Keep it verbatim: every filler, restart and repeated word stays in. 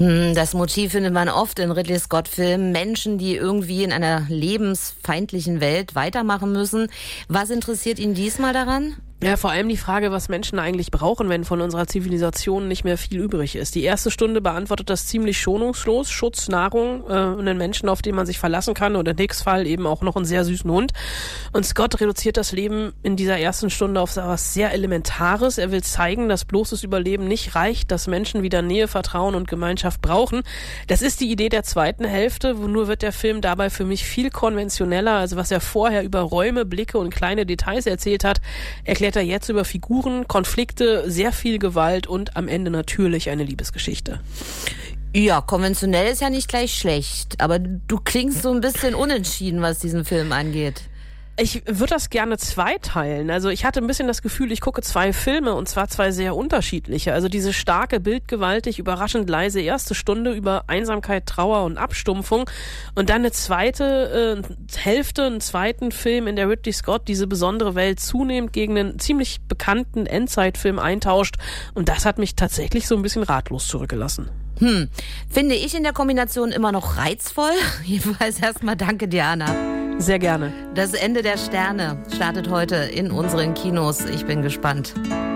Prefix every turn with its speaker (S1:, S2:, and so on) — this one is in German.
S1: Das Motiv findet man oft in Ridley Scott-Filmen. Menschen, die irgendwie in einer lebensfeindlichen Welt weitermachen müssen. Was interessiert ihn diesmal daran?
S2: Ja, vor allem die Frage, was Menschen eigentlich brauchen, wenn von unserer Zivilisation nicht mehr viel übrig ist. Die erste Stunde beantwortet das ziemlich schonungslos. Schutz, Nahrung, äh, einen Menschen, auf den man sich verlassen kann und in Nicks Fall eben auch noch einen sehr süßen Hund. Und Scott reduziert das Leben in dieser ersten Stunde auf etwas sehr Elementares. Er will zeigen, dass bloßes Überleben nicht reicht, dass Menschen wieder Nähe, Vertrauen und Gemeinschaft brauchen. Das ist die Idee der zweiten Hälfte, wo nur wird der Film dabei für mich viel konventioneller. Also was er vorher über Räume, Blicke und kleine Details erzählt hat, erklärt er jetzt über Figuren, Konflikte, sehr viel Gewalt und am Ende natürlich eine Liebesgeschichte.
S1: Ja, konventionell ist ja nicht gleich schlecht, aber du klingst so ein bisschen unentschieden, was diesen Film angeht.
S2: Ich würde das gerne zweiteilen. Also ich hatte ein bisschen das Gefühl, ich gucke zwei Filme und zwar zwei sehr unterschiedliche. Also diese starke, bildgewaltig, überraschend leise erste Stunde über Einsamkeit, Trauer und Abstumpfung und dann eine zweite äh, Hälfte, einen zweiten Film, in der Ridley Scott diese besondere Welt zunehmend gegen einen ziemlich bekannten Endzeitfilm eintauscht und das hat mich tatsächlich so ein bisschen ratlos zurückgelassen.
S1: Hm, finde ich in der Kombination immer noch reizvoll. Jedenfalls erstmal danke, Diana.
S2: Sehr gerne.
S1: Das Ende der Sterne startet heute in unseren Kinos. Ich bin gespannt.